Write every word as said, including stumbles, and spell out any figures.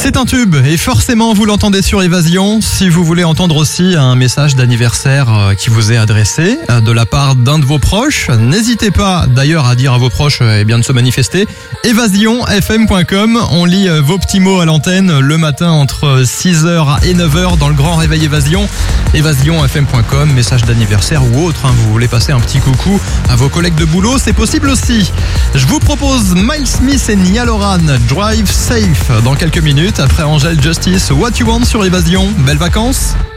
C'est un tube et forcément vous l'entendez sur Évasion. Si vous voulez entendre aussi un message d'anniversaire qui vous est adressé de la part d'un de vos proches, n'hésitez pas d'ailleurs à dire à vos proches eh bien, de se manifester. évasion f m point com, on lit vos petits mots à l'antenne le matin entre six heures et neuf heures dans le grand réveil Évasion. évasion f m point com, message d'anniversaire ou autre, hein, vous voulez passer un petit coucou à vos collègues de boulot, c'est possible aussi. Je vous propose Miles Smith et Niall Horan, Drive Safe, dans quelques minutes, après Angel Justice, What You Want sur Évasion. Belles vacances.